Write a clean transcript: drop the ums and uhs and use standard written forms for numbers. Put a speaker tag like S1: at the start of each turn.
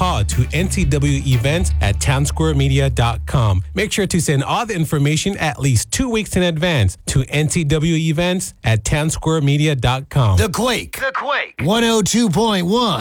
S1: call to ntwevents@townsquaremedia.com. Make sure to send all the information at least 2 weeks in advance to ntwevents@townsquaremedia.com.
S2: The Quake. 102.1.